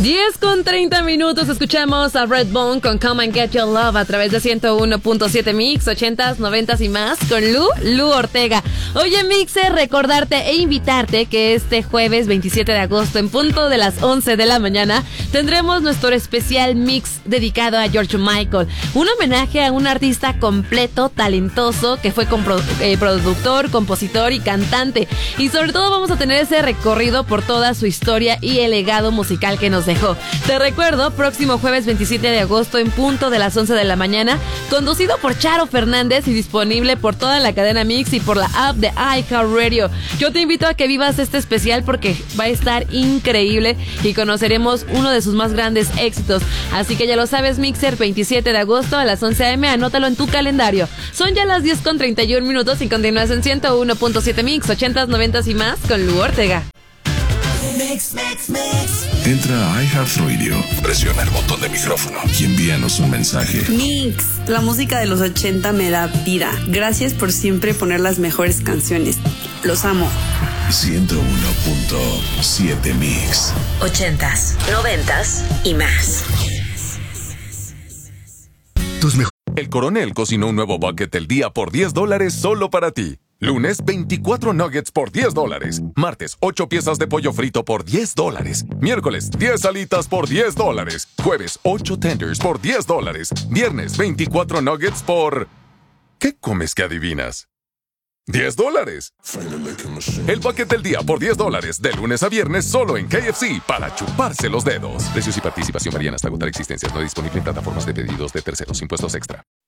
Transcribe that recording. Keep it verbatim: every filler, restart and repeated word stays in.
diez con treinta minutos, escuchamos a Redbone con Come and Get Your Love a través de ciento uno punto siete Mix, ochentas, noventas y más, con Lu, Lu Ortega. Oye, Mixer, recordarte e invitarte que este jueves veintisiete de agosto, en punto de las once de la mañana, tendremos nuestro especial mix dedicado a George Michael. Un homenaje a un artista completo, talentoso, que fue compro- eh, productor, compositor y cantante. Y sobre todo vamos a tener ese recorrido por toda su historia y el legado musical que nos dejó. Te recuerdo, próximo jueves veintisiete de agosto en punto de las once de la mañana, conducido por Charo Fernández y disponible por toda la cadena Mix y por la app de iHeartRadio. Yo te invito a que vivas este especial porque va a estar increíble y conoceremos uno de sus más grandes éxitos. Así que ya lo sabes, Mixer, veintisiete de agosto a las once a eme, anótalo en tu calendario. Son ya las diez con treinta y un minutos y continúas en ciento uno punto siete Mix, ochentas, noventas y más con Lu Ortega. Mix, mix, mix. Entra a iHeartRadio, presiona el botón de micrófono y envíanos un mensaje. Mix, la música de los ochenta me da vida. Gracias por siempre poner las mejores canciones. Los amo. ciento uno punto siete Mix. Ochentas, noventas y más. Tus mejores. El Coronel cocinó un nuevo bucket del día por diez dólares solo para ti. Lunes, veinticuatro nuggets por diez dólares. Martes, ocho piezas de pollo frito por diez dólares. Miércoles, diez alitas por diez dólares. Jueves, ocho tenders por diez dólares. Viernes, veinticuatro nuggets por... ¿Qué comes que adivinas? diez dólares. El bucket del día por diez dólares. De lunes a viernes solo en K F C para chuparse los dedos. Precios y participación varían hasta agotar existencias. No disponible en plataformas de pedidos de terceros. Impuestos extra.